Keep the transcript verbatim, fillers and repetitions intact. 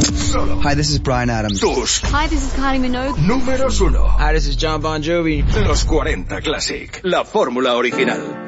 Solo. Hi, this is Bryan Adams. Tus. Hi, this is Kylie Minogue. Números uno. Hi, this is John Bon Jovi. Los cuarenta Classic. La fórmula original.